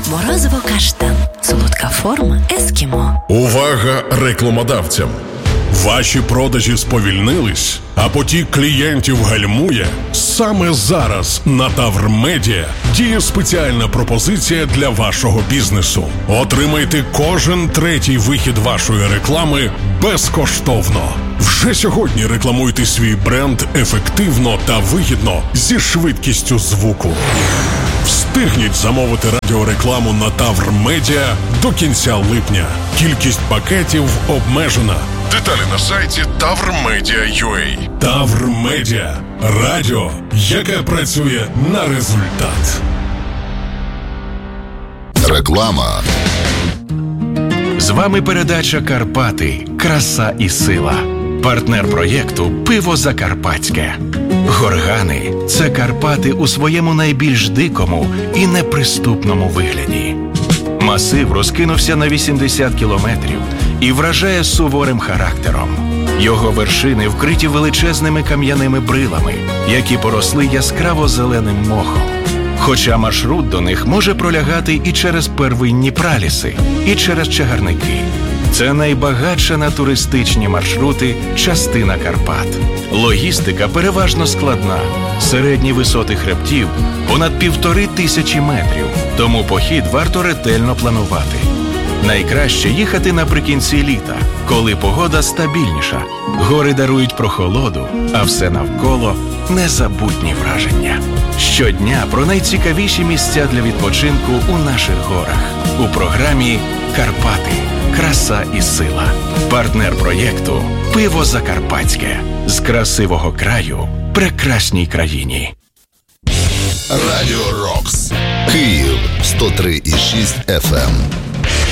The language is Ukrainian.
Морозиво каштан. Солодка форма ескімо. Увага рекламодавцям! Ваші продажі сповільнились, а потік клієнтів гальмує? Саме зараз на Тавр Медіа діє спеціальна пропозиція для вашого бізнесу. Отримайте кожен третій вихід вашої реклами безкоштовно. Вже сьогодні рекламуйте свій бренд ефективно та вигідно зі швидкістю звуку. Встигніть замовити радіорекламу на Тавр Медіа до кінця липня. Кількість пакетів обмежена. Деталі на сайті tavrmedia.ua. Тавр Медіа. Радіо, яке працює на результат. Реклама. З вами передача «Карпати. Краса і сила». Партнер проєкту «Пиво Закарпатське». Горгани – це Карпати у своєму найбільш дикому і неприступному вигляді. Масив розкинувся на 80 кілометрів і вражає суворим характером. Його вершини вкриті величезними кам'яними брилами, які поросли яскраво-зеленим мохом. Хоча маршрут до них може пролягати і через первинні праліси, і через чагарники. Це найбагатша на туристичні маршрути частина Карпат. Логістика переважно складна. Середні висоти хребтів понад 1500 метрів, тому похід варто ретельно планувати. Найкраще їхати наприкінці літа, коли погода стабільніша, гори дарують прохолоду, а все навколо – незабутні враження. Щодня про найцікавіші місця для відпочинку у наших горах. У програмі «Карпати. Краса і сила». Партнер проєкту «Пиво Закарпатське». З красивого краю прекрасній країні. Радіо Рокс. Київ 103,6 FM.